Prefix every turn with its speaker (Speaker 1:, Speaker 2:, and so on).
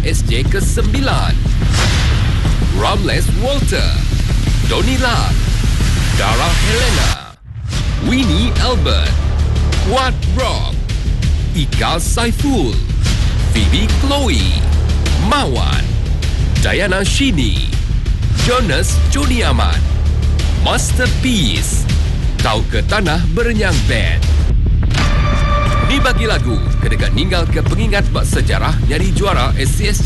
Speaker 1: SJ ke-9. Ramles Walter, Donny Lam, Dara Helena, Winnie Albert, Quad Rock, Ika Saiful, Phoebe Chloe, Mawan, Diana Shini, Jonas Joni Ahmad, Masterpiece, Kau ke Tanah Berenyang Band. Ni bagi lagu, kedekat ninggal ke pengingat bak sejarah nyari juara SCSJ